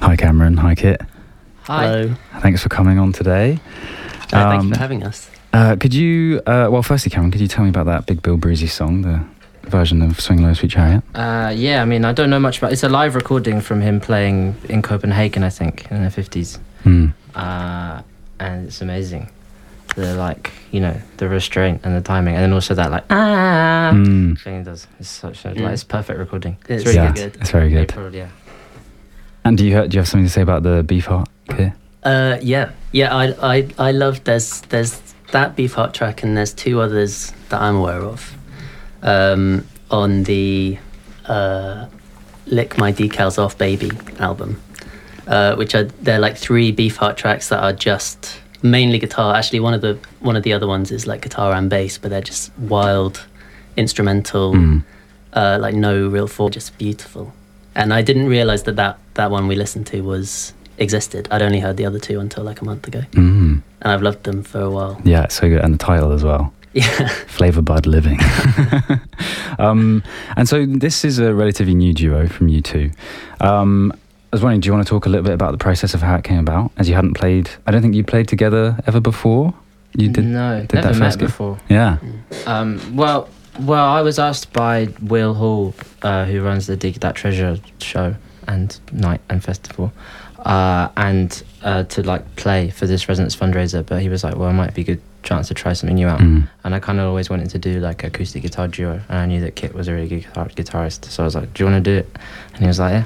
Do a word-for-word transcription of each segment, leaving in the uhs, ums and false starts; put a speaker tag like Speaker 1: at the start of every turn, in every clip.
Speaker 1: Hi Cameron, hi Kit.
Speaker 2: Hi.
Speaker 3: Hello.
Speaker 1: Thanks for coming on today.
Speaker 3: Uh, thank you
Speaker 1: Um,
Speaker 3: for having us.
Speaker 1: Uh, could you, uh, well firstly Cameron, could you tell me about that Big Bill Brucey song, the version of Swing Low Sweet Chariot?
Speaker 2: Uh, yeah, I mean, I don't know much about. It's a live recording from him playing in Copenhagen, I think, in the fifties,
Speaker 1: Hmm.
Speaker 2: uh, and it's amazing. The like, you know, the restraint and the timing, and then also that like ah
Speaker 1: Mm.
Speaker 2: thing he does. It's such a
Speaker 3: Mm.
Speaker 2: like, it's perfect recording.
Speaker 3: It's
Speaker 2: really
Speaker 1: yeah,
Speaker 3: good.
Speaker 1: it's very good.
Speaker 2: April, yeah.
Speaker 1: And do you, do you have something to say about the Beefheart, Kit?
Speaker 3: Uh, yeah, yeah. I, I, I love. There's, there's that Beefheart track, and there's two others that I'm aware of. Um, on the uh, "Lick My Decals Off, Baby" album, uh, which are they're like three Beefheart tracks that are just mainly guitar. Actually, one of the one of the other ones is like guitar and bass, but they're just wild instrumental,
Speaker 1: Mm.
Speaker 3: uh, like no real form, just beautiful. And I didn't realize that, that that one we listened to was existed. I'd only heard the other two until like a month ago,
Speaker 1: Mm.
Speaker 3: and I've loved them for a while.
Speaker 1: Yeah, it's so good. And the title as well.
Speaker 3: Yeah.
Speaker 1: Flavor Bud Living. um, and so this is a relatively new duo from you two. Um, I was wondering, do you want to talk a little bit about the process of how it came about? As you hadn't played, I don't think you played together ever before. You did.
Speaker 2: No,
Speaker 1: did
Speaker 2: never
Speaker 1: that
Speaker 2: met
Speaker 1: first gig?
Speaker 2: before.
Speaker 1: Yeah.
Speaker 2: Um, well, well, I was asked by Will Hall, uh, who runs the Dig That Treasure show and night and festival, uh, and uh, to like play for this Resonance fundraiser. But he was like, "Well, it might be a good chance to try something new out."
Speaker 1: Mm.
Speaker 2: And I kind of always wanted to do like acoustic guitar duo, and I knew that Kit was a really good guitar- guitarist. So I was like, "Do you want to do it?" And he was like, "Yeah."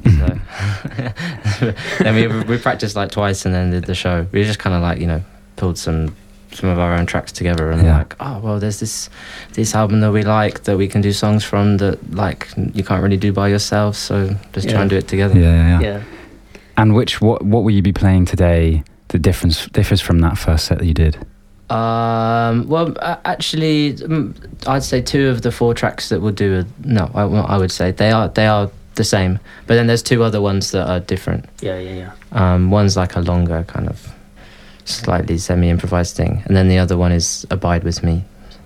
Speaker 2: So then we we practiced like twice, and then did the show. We just kind of like, you know, pulled some. some of our own tracks together, and
Speaker 1: Yeah.
Speaker 2: like, oh well, there's this this album that we like that we can do songs from that like you can't really do by yourself, so just try
Speaker 3: Yeah.
Speaker 2: and do it together.
Speaker 1: Yeah, yeah, yeah.
Speaker 3: Yeah.
Speaker 1: And which what what will you be playing today that difference differs from that first set that you did?
Speaker 2: Um, well, a- actually, mm, I'd say two of the four tracks that we'll do. Are, no, I, well, I would say they are they are the same, but then there's two other ones that are different.
Speaker 3: Yeah, yeah, yeah.
Speaker 2: Um, one's like a longer kind of slightly semi-improvised thing, and then the other one is Abide With Me.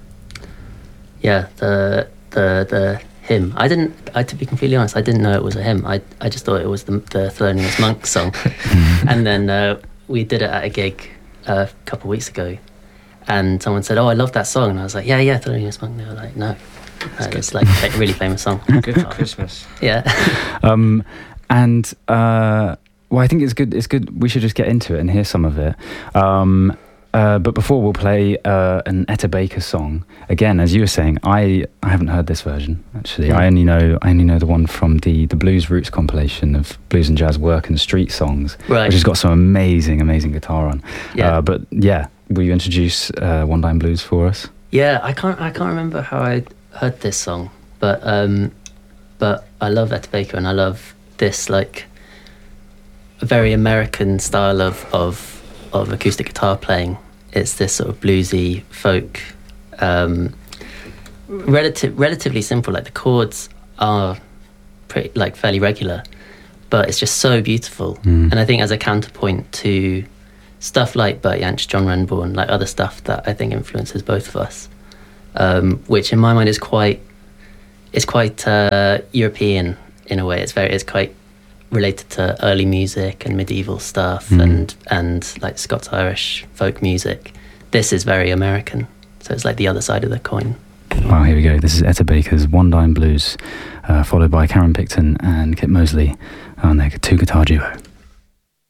Speaker 3: Yeah, the the the hymn. I didn't. I to be completely honest, I didn't know it was a hymn. I I just thought it was the the Thelonious Monk song, and then uh, we did it at a gig uh, a couple of weeks ago, and someone said, "Oh, I love that song," and I was like, "Yeah, yeah, Thelonious Monk." And they were like, "No, uh, it's like a really famous song."
Speaker 2: Good for Christmas.
Speaker 3: Yeah.
Speaker 1: Um, and uh, well, I think it's good. It's good. We should just get into it and hear some of it. Um, uh, but before we'll play uh, an Etta Baker song again. As you were saying, I, I haven't heard this version actually.
Speaker 3: Mm.
Speaker 1: I only know I only know the one from the the Blues Roots compilation of blues and jazz work and street songs,
Speaker 3: Right.
Speaker 1: which has got some amazing amazing guitar on.
Speaker 3: Yeah.
Speaker 1: Uh, but yeah, will you introduce uh, One Dime Blues for us?
Speaker 3: Yeah, I can't I can't remember how I heard this song, but um, but I love Etta Baker, and I love this like a very American style of of of acoustic guitar playing. It's this sort of bluesy folk, um, relative relatively simple. Like the chords are pretty like fairly regular, but it's just so beautiful.
Speaker 1: Mm.
Speaker 3: And I think as a counterpoint to stuff like Bert Jansch, John Renbourn, like other stuff that I think influences both of us, um, which in my mind is quite, it's quite uh, European in a way. It's very, it's quite related to early music and medieval stuff
Speaker 1: Mm.
Speaker 3: and and like Scots-Irish folk music. This is very American, so it's like the other side of the coin.
Speaker 1: Wow, here we go. This is Etta Baker's One Dime Blues, uh, followed by Karen Picton and Kit Mosley on their two guitar duo.